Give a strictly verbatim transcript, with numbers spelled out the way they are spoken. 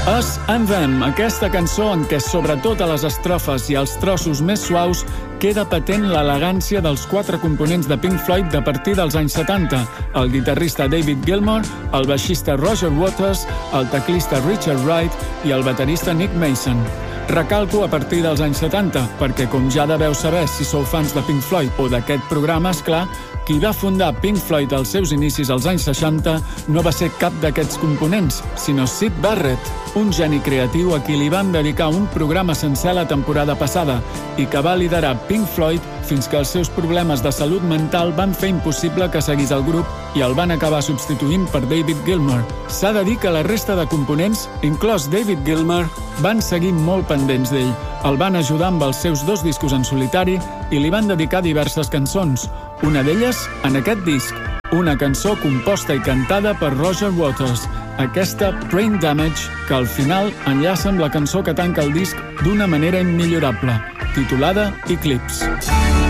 Us and Them, aquesta cançó en què sobretot a les estrofes i als trossos més suaus queda patent l'elegància dels quatre components de Pink Floyd de partir dels anys setanta, el guitarrista David Gilmour, el baixista Roger Waters, el teclista Richard Wright i el baterista Nick Mason. Recalco a partir dels anys setanta, perquè com ja deveu saber si sou fans de Pink Floyd o d'aquest programa, esclar, qui va fundar Pink Floyd als seus inicis als anys seixanta no va ser cap d'aquests components, sinó Syd Barrett, un geni creatiu a qui li van dedicar un programa sencer la temporada passada i que va liderar Pink Floyd fins que els seus problemes de salut mental van fer impossible que seguís el grup i el van acabar substituint per David Gilmour. S'ha de dir que la resta de components, inclòs David Gilmour, van seguir molt pendents d'ell. El van ajudar amb els seus dos discos en solitari i li van dedicar diverses cançons. Una d'elles, en aquest disc, una cançó composta i cantada per Roger Waters, aquesta Brain Damage, que al final enllaça amb la cançó que tanca el disc d'una manera immillorable, titulada Eclipse.